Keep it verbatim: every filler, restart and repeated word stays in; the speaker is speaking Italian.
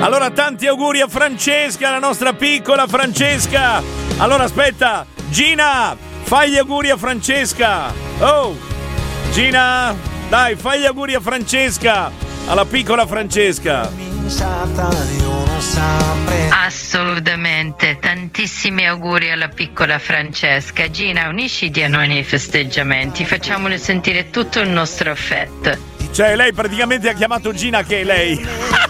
Allora tanti auguri a Francesca, la nostra piccola Francesca. Allora aspetta, Gina, fai gli auguri a Francesca. Oh, Gina, dai, fai gli auguri a Francesca, alla piccola Francesca. Assolutamente, tantissimi auguri alla piccola Francesca. Gina, unisciti a noi nei festeggiamenti, facciamole sentire tutto il nostro affetto. Cioè lei praticamente ha chiamato Gina che è lei.